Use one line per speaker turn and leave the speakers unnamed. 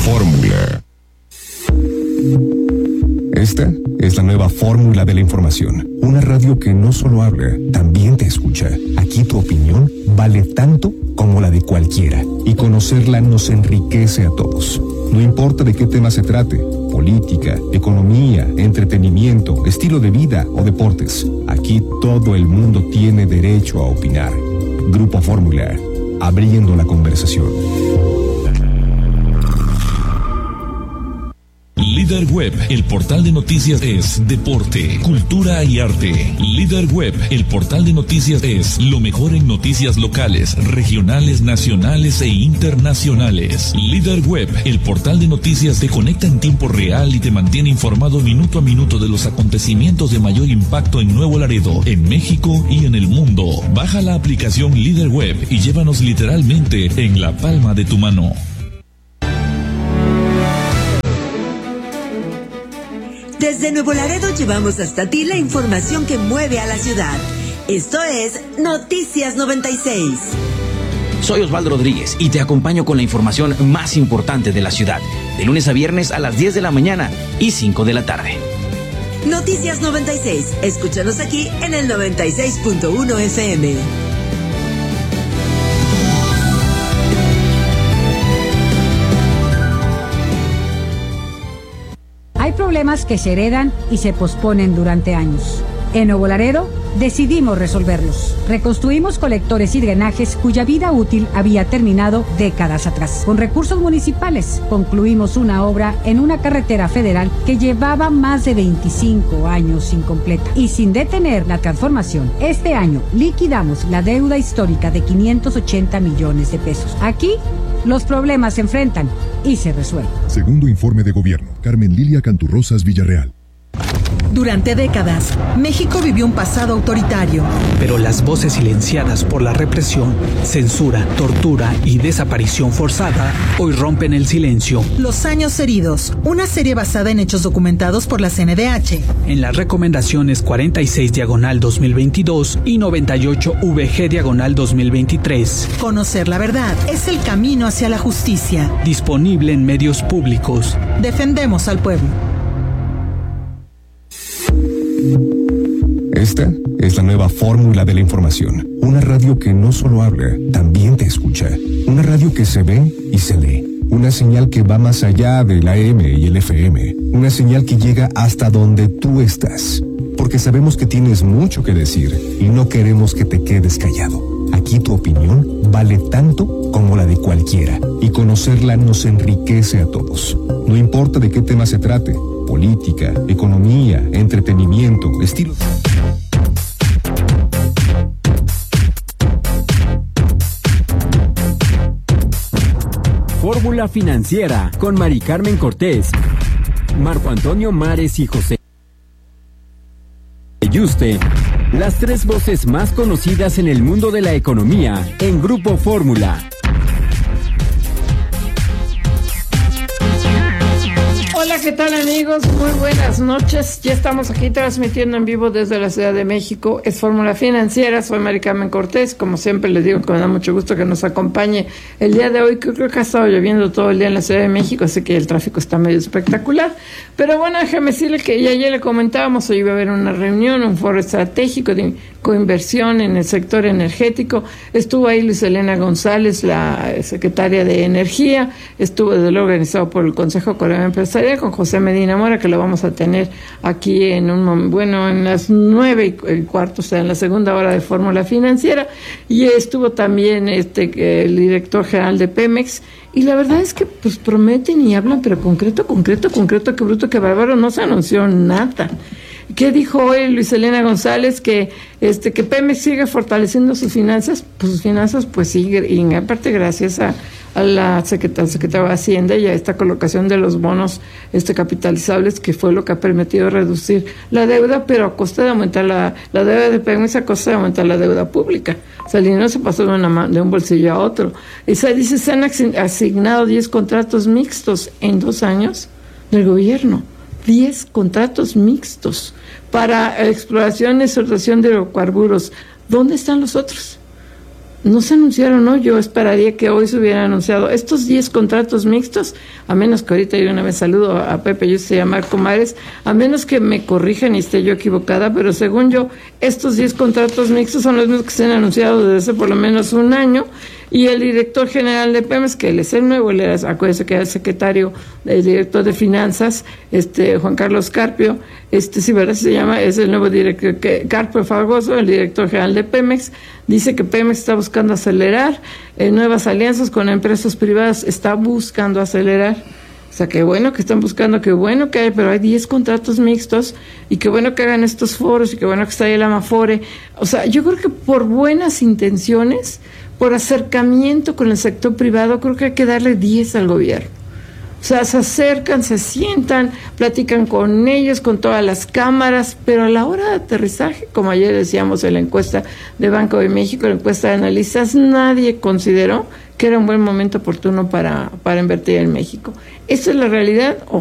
Fórmula. Esta es la nueva fórmula de la información. Una radio que no solo habla, también te escucha. Aquí tu opinión vale tanto como la de cualquiera. Y conocerla nos enriquece a todos. No importa de qué tema se trate, política, economía, entretenimiento, estilo de vida o deportes. Aquí todo el mundo tiene derecho a opinar. Grupo Fórmula, abriendo la conversación.
Líder Web, el portal de noticias es deporte, cultura y arte. Líder Web, el portal de noticias es lo mejor en noticias locales, regionales, nacionales e internacionales. Líder Web, el portal de noticias te conecta en tiempo real y te mantiene informado minuto a minuto de los acontecimientos de mayor impacto en Nuevo Laredo, en México y en el mundo. Baja la aplicación Líder Web y llévanos literalmente en la palma de tu mano.
Desde Nuevo Laredo llevamos hasta ti la información que mueve a la ciudad. Esto es Noticias 96.
Soy Osvaldo Rodríguez y te acompaño con la información más importante de la ciudad, de lunes a viernes a las 10 de la mañana y 5 de la tarde.
Noticias 96. Escúchanos aquí en el 96.1 FM.
Hay problemas que se heredan y se posponen durante años. En Nuevo Laredo decidimos resolverlos. Reconstruimos colectores y drenajes cuya vida útil había terminado décadas atrás. Con recursos municipales concluimos una obra en una carretera federal que llevaba más de 25 años incompleta. Y sin detener la transformación, este año liquidamos la deuda histórica de 580 millones de pesos. Aquí los problemas se enfrentan y se resuelven.
Segundo informe de gobierno, Carmen Lilia Canturrosas Villarreal.
Durante décadas, México vivió un pasado autoritario.
Pero las voces silenciadas por la represión, censura, tortura y desaparición forzada hoy rompen el silencio.
Los años heridos, una serie basada en hechos documentados por la CNDH.
En las recomendaciones 46/2022 y 98/VG/2023.
Conocer la verdad es el camino hacia la justicia.
Disponible en medios públicos.
Defendemos al pueblo.
Esta es la nueva fórmula de la información. Una radio que no solo habla, también te escucha. Una radio que se ve y se lee. Una señal que va más allá del AM y el FM. Una señal que llega hasta donde tú estás. Porque sabemos que tienes mucho que decir y no queremos que te quedes callado. Aquí tu opinión vale tanto como la de cualquiera. Y conocerla nos enriquece a todos. No importa de qué tema se trate. Política, economía, entretenimiento, estilo.
Fórmula Financiera con Mari Carmen Cortés, Marco Antonio Mares y José Yuste, las tres voces más conocidas en el mundo de la economía en Grupo Fórmula.
Hola, ¿qué tal amigos? Muy buenas noches. Ya estamos aquí transmitiendo en vivo desde la Ciudad de México. Es Fórmula Financiera, soy Mari Carmen Cortés. Como siempre les digo que me da mucho gusto que nos acompañe el día de hoy, que creo que ha estado lloviendo todo el día en la Ciudad de México, así que el tráfico está medio espectacular. Pero bueno, déjame decirle que ya ayer le comentábamos, hoy iba a haber una reunión, un foro estratégico de coinversión en el sector energético. Estuvo ahí Luis Elena González, la secretaria de Energía, estuvo desde luego organizado por el Consejo Coreano Empresarial con José Medina Mora, que lo vamos a tener aquí en en las 9:15, o sea, en la segunda hora de Fórmula Financiera, y estuvo también el director general de Pemex. Y la verdad es que pues prometen y hablan, pero concreto, qué bruto, qué bárbaro, no se anunció nada. ¿Qué dijo hoy Luis Elena González? Que Pemex sigue fortaleciendo sus finanzas, pues sigue, y aparte gracias a la secretaria de Hacienda y a esta colocación de los bonos capitalizables, que fue lo que ha permitido reducir la deuda, pero a costa de aumentar la deuda de Pemex, a costa de aumentar la deuda pública. O sea, el dinero se pasó de un bolsillo a otro. Dice, se han asignado 10 contratos mixtos en 2 años del gobierno. 10 contratos mixtos para exploración y explotación de hidrocarburos. ¿Dónde están los otros? no se anunciaron, ¿no? Yo esperaría que hoy se hubieran anunciado estos 10 contratos mixtos, a menos que ahorita yo una vez saludo a Pepe y usted y a Marco Mares, a menos que me corrijan y esté yo equivocada, pero según yo, estos 10 contratos mixtos son los mismos que se han anunciado desde hace por lo menos un año, y el director general de Pemex, que él es el nuevo, acuérdense que era el secretario, el director de finanzas, Juan Carlos Carpio, sí, ¿verdad? Se llama, es el nuevo director, Carpio Fragoso, el director general de Pemex, dice que Pemex está buscando acelerar nuevas alianzas con empresas privadas, está buscando acelerar. O sea, qué bueno que están buscando, qué bueno que hay, pero hay 10 contratos mixtos, y qué bueno que hagan estos foros, y qué bueno que está ahí el Amafore. O sea, yo creo que por buenas intenciones, por acercamiento con el sector privado, creo que hay que darle 10 al gobierno. O sea, se acercan, se sientan, platican con ellos, con todas las cámaras, pero a la hora de aterrizaje, como ayer decíamos en la encuesta de Banco de México, la encuesta de analistas, nadie consideró que era un buen momento oportuno para invertir en México. Esa es la realidad.